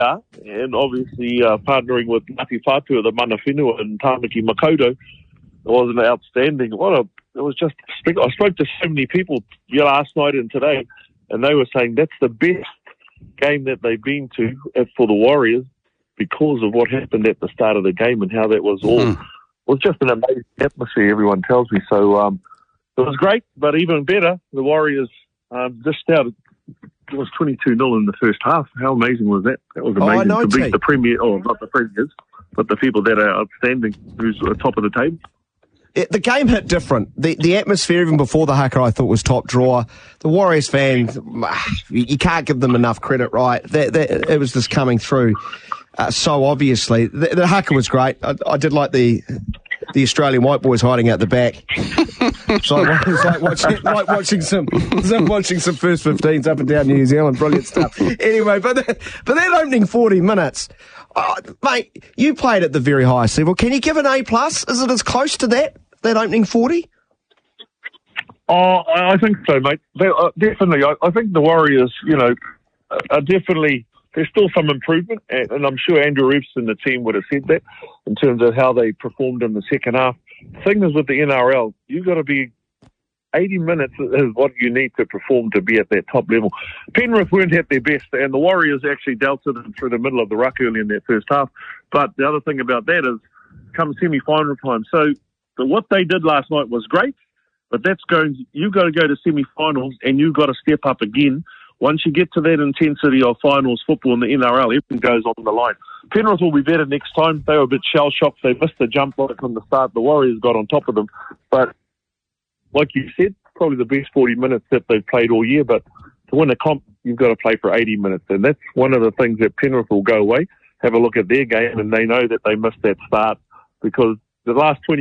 and obviously partnering with Ngāti Whātua, the mana whenua, and Tāmaki Makoto was an outstanding. It was just. I spoke to so many people last night and today, and they were saying that's the best game that they've been to for the Warriors because of what happened at the start of the game and how that was all. It was just an amazing atmosphere, everyone tells me. So it was great, but even better, the Warriors just out. It was 22-0 in the first half. How amazing was that? That was amazing to beat the Premier, not the Premiers, but the people that are outstanding, who's at the top of the table. The game hit different. The atmosphere, even before the haka, I thought was top drawer. The Warriors fans, you can't give them enough credit, right? It was just coming through so obviously. The haka was great. I did like the Australian white boys hiding out the back. So it's like watching some first 15s up and down New Zealand. Brilliant stuff. Anyway, but that opening 40 minutes, mate, you played at the very highest level. Can you give an A+? Is it as close to that opening 40? Oh, I think so, mate. Definitely. I think the Warriors, are definitely. There's still some improvement, and I'm sure Andrew Reeves and the team would have said that in terms of how they performed in the second half. The thing is with the NRL, you've got to be 80 minutes is what you need to perform to be at that top level. Penrith weren't at their best, and the Warriors actually dealt with them through the middle of the ruck early in that first half. But the other thing about that is, come semi-final time. So what they did last night was great, but you've got to go to semi-finals, and you've got to step up again. Once you get to that intensity of finals football in the NRL, everything goes on the line. Penrith will be better next time. They were a bit shell-shocked. They missed the jump right from the start. The Warriors got on top of them. But like you said, probably the best 40 minutes that they've played all year. But to win a comp, you've got to play for 80 minutes. And that's one of the things that Penrith will go away, have a look at their game, and they know that they missed that start because the last 20